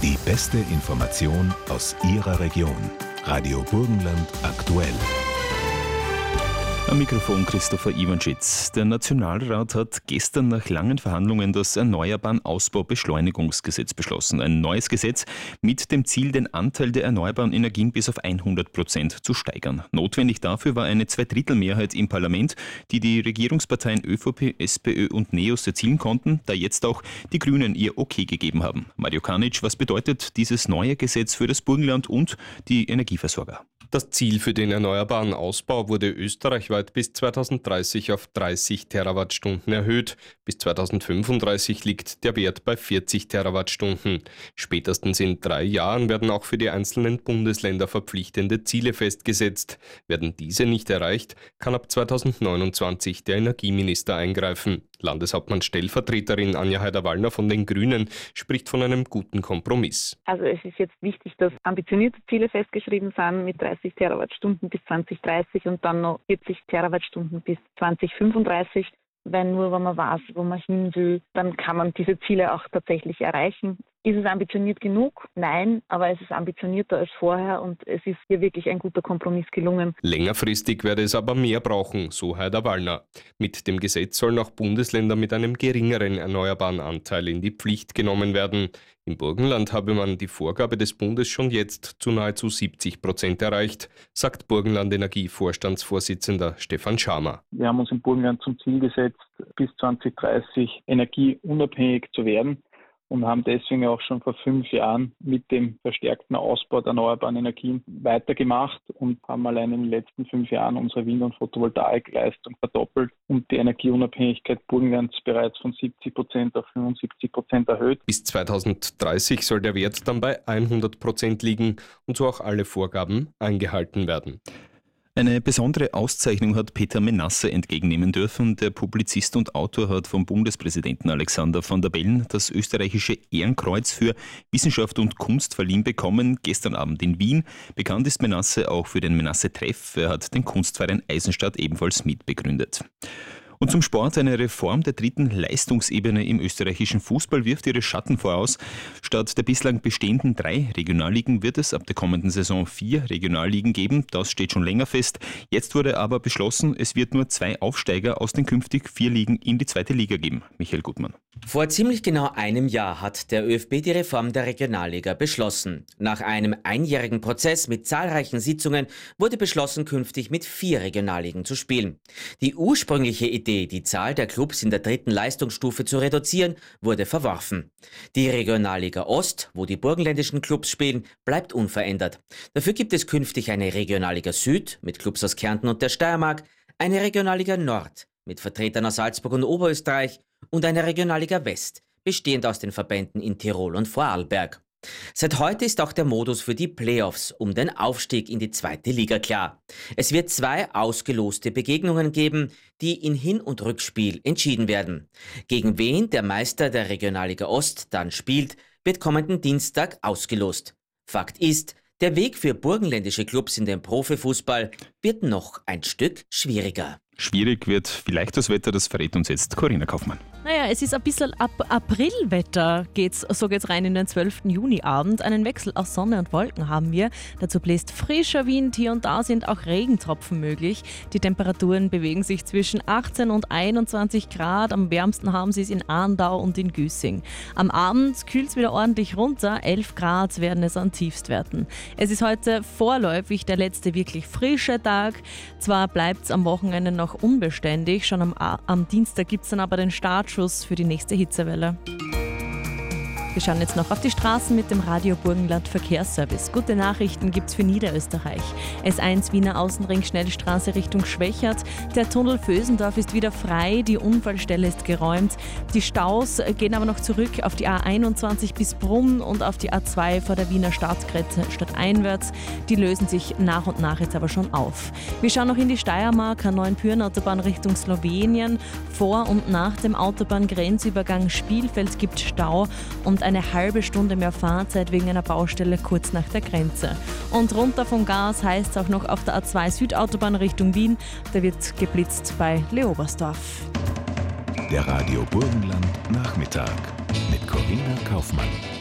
Die beste Information aus Ihrer Region. Radio Burgenland aktuell. Am Mikrofon Christopher Iwanschitz. Der Nationalrat hat gestern nach langen Verhandlungen das Erneuerbaren Ausbaubeschleunigungsgesetz beschlossen. Ein neues Gesetz mit dem Ziel, den Anteil der erneuerbaren Energien bis auf 100% zu steigern. Notwendig dafür war eine Zweidrittelmehrheit im Parlament, die Regierungsparteien ÖVP, SPÖ und NEOS erzielen konnten, da jetzt auch die Grünen ihr Okay gegeben haben. Mario Kanic, was bedeutet dieses neue Gesetz für das Burgenland und die Energieversorger? Das Ziel für den erneuerbaren Ausbau wurde österreichweit bis 2030 auf 30 Terawattstunden erhöht. Bis 2035 liegt der Wert bei 40 Terawattstunden. Spätestens in 3 Jahren werden auch für die einzelnen Bundesländer verpflichtende Ziele festgesetzt. Werden diese nicht erreicht, kann ab 2029 der Energieminister eingreifen. Landeshauptmann-Stellvertreterin Anja Haider-Wallner von den Grünen spricht von einem guten Kompromiss. Also es ist jetzt wichtig, dass ambitionierte Ziele festgeschrieben sind mit 30 Terawattstunden bis 2030 und dann noch 40 Terawattstunden bis 2035. Weil nur wenn man weiß, wo man hin will, dann kann man diese Ziele auch tatsächlich erreichen. Ist es ambitioniert genug? Nein, aber es ist ambitionierter als vorher und es ist hier wirklich ein guter Kompromiss gelungen. Längerfristig werde es aber mehr brauchen, so Haider-Wallner. Mit dem Gesetz sollen auch Bundesländer mit einem geringeren erneuerbaren Anteil in die Pflicht genommen werden. Im Burgenland habe man die Vorgabe des Bundes schon jetzt zu nahezu 70% erreicht, sagt Burgenland Energie-Vorstandsvorsitzender Stefan Schamer. Wir haben uns im Burgenland zum Ziel gesetzt, bis 2030 energieunabhängig zu werden und haben deswegen auch schon vor 5 Jahren mit dem verstärkten Ausbau der erneuerbaren Energien weitergemacht und haben allein in den letzten 5 Jahren unsere Wind- und Photovoltaikleistung verdoppelt und die Energieunabhängigkeit Burgenlands bereits von 70% auf 75% erhöht. Bis 2030 soll der Wert dann bei 100% liegen und so auch alle Vorgaben eingehalten werden. Eine besondere Auszeichnung hat Peter Menasse entgegennehmen dürfen. Der Publizist und Autor hat vom Bundespräsidenten Alexander Van der Bellen das österreichische Ehrenkreuz für Wissenschaft und Kunst verliehen bekommen, gestern Abend in Wien. Bekannt ist Menasse auch für den Menasse-Treff. Er hat den Kunstverein Eisenstadt ebenfalls mitbegründet. Und zum Sport: eine Reform der 3. Leistungsebene im österreichischen Fußball wirft ihre Schatten voraus. Statt der bislang bestehenden 3 Regionalligen wird es ab der kommenden Saison 4 Regionalligen geben. Das steht schon länger fest. Jetzt wurde aber beschlossen, es wird nur 2 Aufsteiger aus den künftig 4 Ligen in die 2. Liga geben. Michael Gutmann. Vor ziemlich genau einem Jahr hat der ÖFB die Reform der Regionalliga beschlossen. Nach einem einjährigen Prozess mit zahlreichen Sitzungen wurde beschlossen, künftig mit 4 Regionalligen zu spielen. Die ursprüngliche Idee, die Zahl der Clubs in der 3. Leistungsstufe zu reduzieren, wurde verworfen. Die Regionalliga Ost, wo die burgenländischen Clubs spielen, bleibt unverändert. Dafür gibt es künftig eine Regionalliga Süd mit Clubs aus Kärnten und der Steiermark, eine Regionalliga Nord mit Vertretern aus Salzburg und Oberösterreich und eine Regionalliga West, bestehend aus den Verbänden in Tirol und Vorarlberg. Seit heute ist auch der Modus für die Playoffs um den Aufstieg in die 2. Liga klar. Es wird 2 ausgeloste Begegnungen geben, die in Hin- und Rückspiel entschieden werden. Gegen wen der Meister der Regionalliga Ost dann spielt, wird kommenden Dienstag ausgelost. Fakt ist, der Weg für burgenländische Clubs in den Profifußball wird noch ein Stück schwieriger. Schwierig wird vielleicht das Wetter, das verrät uns jetzt Corinna Kaufmann. Naja, es ist ein bisschen Aprilwetter, so geht's rein in den 12. Juniabend. Einen Wechsel aus Sonne und Wolken haben wir. Dazu bläst frischer Wind, hier und da sind auch Regentropfen möglich. Die Temperaturen bewegen sich zwischen 18 und 21 Grad. Am wärmsten haben sie es in Arndau und in Güssing. Am Abend kühlt es wieder ordentlich runter. 11 Grad werden es an Tiefstwerten. Es ist heute vorläufig der letzte wirklich frische Tag. Zwar bleibt es am Wochenende noch unbeständig, schon am Dienstag gibt es dann aber den Startschuss für die nächste Hitzewelle. Wir schauen jetzt noch auf die Straßen mit dem Radio Burgenland Verkehrsservice. Gute Nachrichten gibt's für Niederösterreich. S1 Wiener Außenring Schnellstraße Richtung Schwächert. Der Tunnel Vösendorf ist wieder frei, die Unfallstelle ist geräumt. Die Staus gehen aber noch zurück auf die A21 bis Brunn und auf die A2 vor der Wiener Staatsgrenze stadteinwärts. Die lösen sich nach und nach jetzt aber schon auf. Wir schauen noch in die Steiermark, A9-Pyren-Autobahn Richtung Slowenien. Vor und nach dem Autobahngrenzübergang Spielfeld gibt Stau und eine halbe Stunde mehr Fahrzeit wegen einer Baustelle kurz nach der Grenze. Und runter vom Gas heißt es auch noch auf der A2 Südautobahn Richtung Wien. Da wird geblitzt bei Leobersdorf. Der Radio Burgenland Nachmittag mit Corinna Kaufmann.